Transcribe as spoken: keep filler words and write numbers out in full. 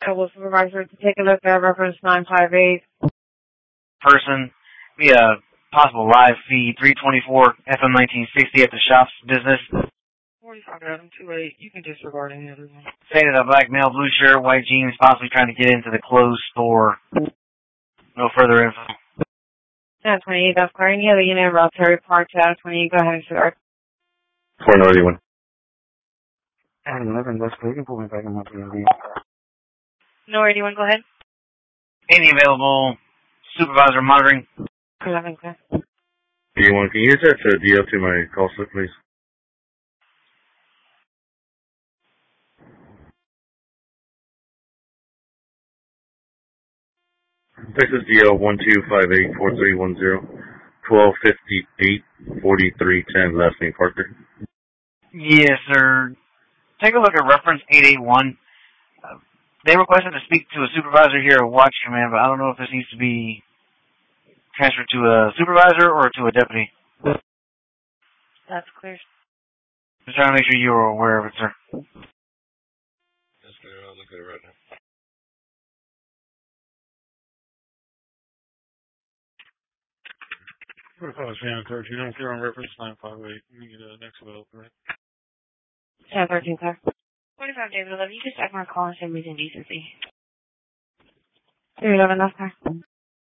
Couple supervisor to take a look at reference nine five eight. Person, be a possible live feed, three twenty-four F M nineteen sixty at the shop's business. forty-five Adam two eight, you can disregard any other one. Stated a black male, blue shirt, white jeans, possibly trying to get into the clothes store. No further info. ten twenty-eight, that's clear. Any other unit, Route Terry Park, ten twenty-eight, go ahead and start. four ninety-one. Adam eleven, that's clear. You can pull me back on my P M V. No eighty-one, go ahead. Any available supervisor monitoring? eleven, clear. D one, can you attach a D L to my call slip, please? Texas D L one two five eight four three one zero, twelve fifty-eight forty-three ten, last name Parker. Yes, sir. Take a look at reference eight eight one. Uh, they requested to speak to a supervisor here at Watch Command, but I don't know if this needs to be transferred to a supervisor or to a deputy. That's clear. Just trying to make sure you are aware of it, sir. Yes, sir. I'll look at it right now. Protocol Shannon thirteen, I'm clear on reference nine five eight. You need a next available, right? ten thirteen, clear. forty-five David eleven, you just act my call and send me some decency. three eleven, that's clear.